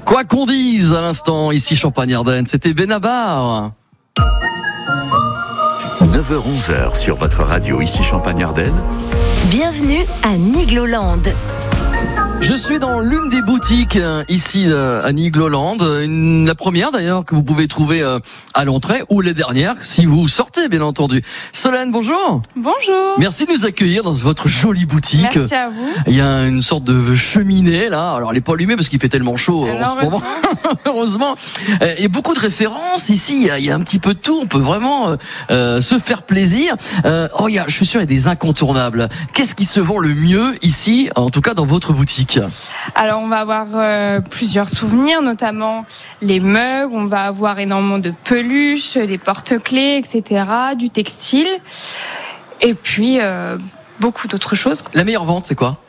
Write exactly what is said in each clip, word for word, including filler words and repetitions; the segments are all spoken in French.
Quoi qu'on dise à l'instant, ici Champagne-Ardenne, c'était Benabar. neuf heures onze sur votre radio, ici Champagne-Ardenne. Bienvenue à Nigloland. Je suis dans l'une des boutiques ici à Nigloland, une, la première d'ailleurs que vous pouvez trouver à l'entrée, ou les dernières si vous sortez bien entendu. Solène, bonjour. Bonjour. Merci de nous accueillir dans votre jolie boutique. Merci à vous. Il y a une sorte de cheminée là, alors elle n'est pas allumée parce qu'il fait tellement chaud Alors, en ce moment. Heureusement. Il y a beaucoup de références ici, il y a, il y a un petit peu de tout, on peut vraiment euh, se faire plaisir. Euh, oh, il y a, je suis sûr il y a des incontournables. Qu'est-ce qui se vend le mieux ici, en tout cas dans votre boutique? Alors on va avoir euh, plusieurs souvenirs, notamment les mugs, on va avoir énormément de peluches, des porte-clés, et cetera, du textile, et puis euh, beaucoup d'autres choses. La meilleure vente, c'est quoi?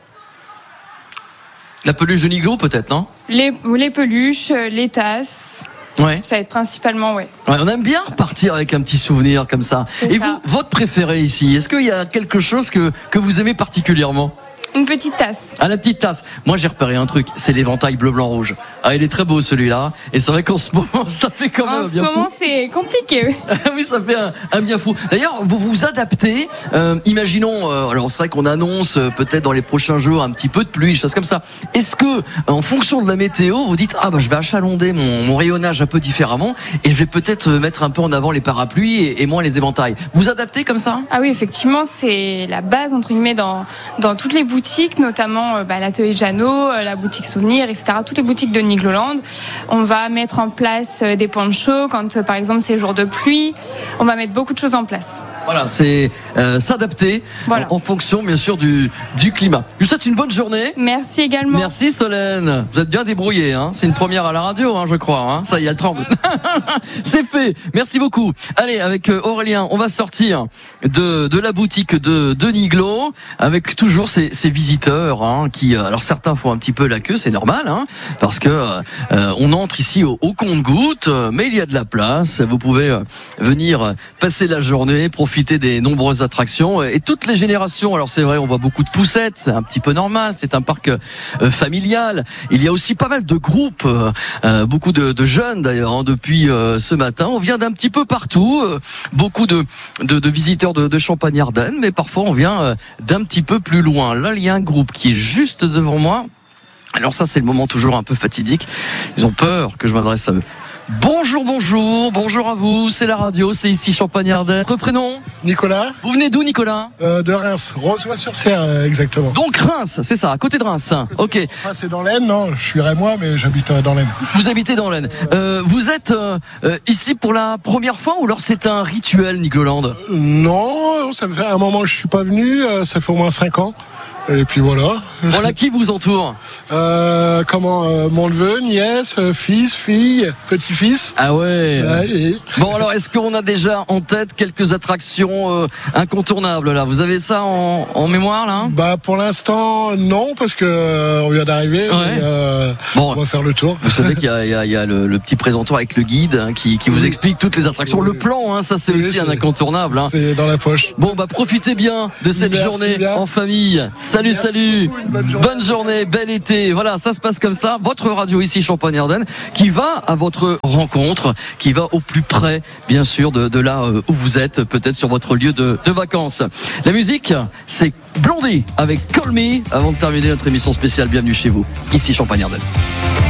La peluche de Niglo peut-être, non? Les, les peluches, les tasses. Ouais. Ça va être principalement, ouais. Ouais, on aime bien repartir avec un petit souvenir comme ça. C'est Et ça. vous, votre préféré ici, est-ce qu'il y a quelque chose que, que vous aimez particulièrement? Une petite tasse. Ah, la petite tasse. Moi, j'ai repéré un truc, c'est l'éventail bleu, blanc, rouge. Ah, il est très beau celui-là. Et c'est vrai qu'en ce moment, ça fait quand même En un ce bien moment, fou. c'est compliqué. Oui, ça fait un, un bien fou. D'ailleurs, vous vous adaptez. Euh, imaginons, euh, alors c'est vrai qu'on annonce euh, peut-être dans les prochains jours un petit peu de pluie, choses comme ça. Est-ce que, en fonction de la météo, vous dites ah bah je vais achalandrer mon, mon rayonnage un peu différemment et je vais peut-être mettre un peu en avant les parapluies et, et moins les éventails. Vous adaptez comme ça? Ah oui, effectivement, c'est la base, entre guillemets, dans, dans toutes les boutiques, notamment euh, bah, l'atelier Jeannot, euh, la boutique Souvenir, et cetera. Toutes les boutiques de Nigloland. On va mettre en place euh, des ponchos quand, euh, par exemple, c'est jour de pluie. On va mettre beaucoup de choses en place. Voilà, c'est euh, s'adapter Voilà. en, en fonction, bien sûr, du, du climat. Je vous souhaite une bonne journée. Merci également. Merci Solène. Vous êtes bien débrouillée, hein. C'est une première à la radio, hein, je crois. Hein. Ça y est, elle tremble. C'est fait. Merci beaucoup. Allez, avec Aurélien, on va sortir de de la boutique de de Niglo avec toujours ces, ces visiteurs, hein, qui, alors certains font un petit peu la queue, c'est normal, hein, parce que euh, on entre ici au, au compte-gouttes, mais il y a de la place. Vous pouvez euh, venir passer la journée, profiter des nombreuses attractions et toutes les générations. Alors c'est vrai, on voit beaucoup de poussettes, c'est un petit peu normal. C'est un parc euh, familial. Il y a aussi pas mal de groupes, euh, beaucoup de, de jeunes d'ailleurs, hein, depuis euh, ce matin. On vient d'un petit peu partout, euh, beaucoup de, de, de visiteurs de, de Champagne-Ardenne, mais parfois on vient euh, d'un petit peu plus loin. Là, il y a un groupe qui est juste devant moi. Alors ça, c'est le moment toujours un peu fatidique. Ils ont peur que je m'adresse à eux. Bonjour, bonjour, bonjour à vous, c'est la radio, c'est ici Champagne-Ardenne. Votre prénom? Nicolas, Vous venez d'où, Nicolas? euh, de Reims, Rozoy-sur-Serre euh, exactement. Donc Reims, c'est ça, à côté de Reims. Ok, Enfin, c'est dans l'Aisne, non, je suis rémois, mais j'habite euh, dans l'Aisne. vous habitez dans l'Aisne. Euh, vous êtes euh, euh, ici pour la première fois ou alors c'est un rituel, Nigloland? Euh, non, ça me fait un moment que je suis pas venu, euh, ça fait au moins cinq ans. Et puis voilà. Voilà, qui vous entoure? Euh, comment, euh, mon neveu, nièce, euh, fils, fille, petit-fils. Ah ouais. Ouais, et- Bon alors, est-ce qu'on a déjà en tête quelques attractions euh, incontournables là? Vous avez ça en, en mémoire là? Bah pour l'instant non parce que euh, on vient d'arriver. Ouais. Mais, euh, Bon. on va faire le tour. Vous savez qu'il y a, il y a, il y a le, le petit présentoir avec le guide, hein, qui, qui vous explique toutes les attractions. Le plan, hein, ça c'est Oui, aussi c'est- un incontournable. Hein. C'est dans la poche. Bon bah profitez bien de cette Merci journée bien. en famille. Salut, Merci salut. beaucoup, une bonne journée. Bonne journée, bel été. Voilà, ça se passe comme ça. Votre radio ici Champagne-Ardenne qui va à votre rencontre, qui va au plus près, bien sûr, de, de là où vous êtes, peut-être sur votre lieu de, de vacances. La musique, c'est Blondie avec Call Me avant de terminer notre émission spéciale. Bienvenue chez vous, ici Champagne-Ardenne.